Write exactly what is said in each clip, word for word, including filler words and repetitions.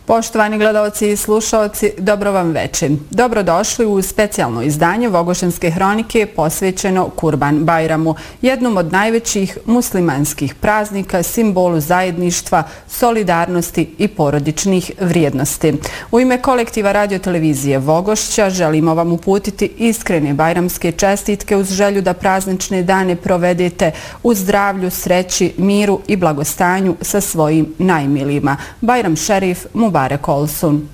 Poštovani gledalci i slušalci, dobro vam večer. Dobrodošli u specijalno izdanje Vogošćanske hronike posvećeno Kurban Bajramu, jednom od najvećih muslimanskih praznika, simbolu zajedništva, solidarnosti i porodičnih vrijednosti. U ime kolektiva radiotelevizije Vogošća želimo vam uputiti iskrene bajramske čestitke uz želju da praznične dane provedete u zdravlju, sreći, miru i blagostanju sa svojim najmilijima. Bajram Šerif Mubarek Olsun.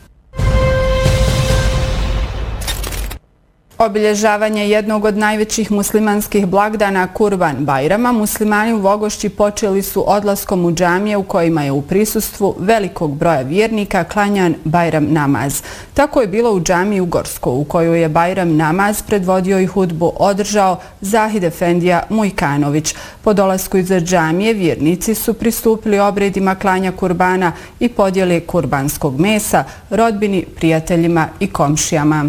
Obilježavanje jednog od najvećih muslimanskih blagdana Kurban Bajrama muslimani u Vogošći počeli su odlaskom u džamije u kojima je u prisustvu velikog broja vjernika klanjan Bajram namaz. Tako je bilo u džamiji u Gorsko, u kojoj je Bajram namaz predvodio i hudbu održao Zahid Efendija Mujkanović. Po dolasku iza džamije vjernici su pristupili obredima klanja kurbana i podjele kurbanskog mesa rodbini, prijateljima i komšijama.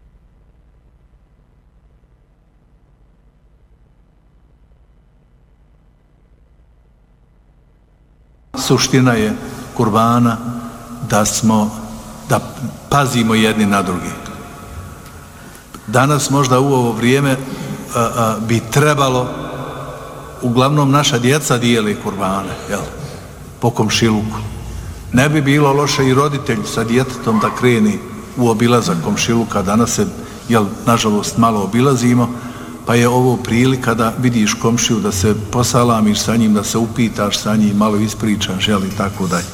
Suština je kurbana da smo, da pazimo jedni na drugi. Danas možda u ovo vrijeme a, a, bi trebalo, uglavnom naša djeca dijeli kurbane, jel, po komšiluku. Ne bi bilo loše i roditelji sa djetetom da kreni u obilazak komšiluka. Danas se, jel, nažalost malo obilazimo, pa je ovo prilika da vidiš komšiju, da se posalamiš sa njim, da se upitaš sa njim, malo ispričaš, jel, i tako dalje.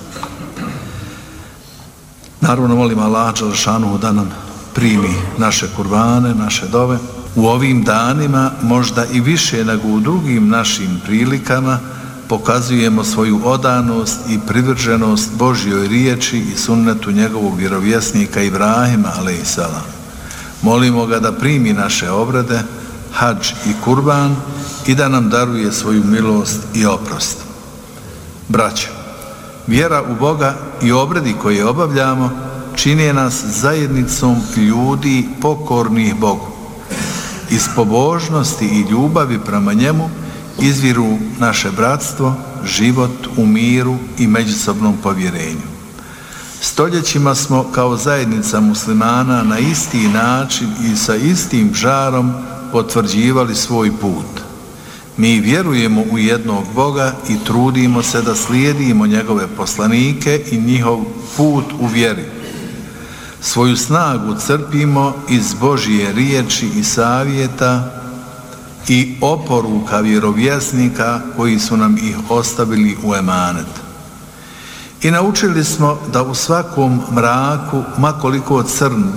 Naravno, molim Allah dželešanu da nam primi naše kurbane, naše dove. U ovim danima, možda i više nego u drugim našim prilikama, pokazujemo svoju odanost i privrženost Božjoj riječi i sunnetu njegovog vjerovjesnika Ibrahima alejhiselam. Molimo ga da primi naše obrede, hadž i kurban i da nam daruje svoju milost i oprost. Braćo, vjera u Boga i obredi koje obavljamo čine nas zajednicom ljudi pokornih Bogu. Iz pobožnosti i ljubavi prema njemu izviru naše bratstvo, život u miru i međusobnom povjerenju. Stoljećima smo kao zajednica muslimana na isti način i sa istim žarom potvrđivali svoj put. Mi vjerujemo u jednog Boga i trudimo se da slijedimo njegove poslanike i njihov put u vjeri. Svoju snagu crpimo iz Božje riječi i savjeta i oporuka vjerovjesnika koji su nam ih ostavili u emanet. I naučili smo da u svakom mraku, ma koliko crn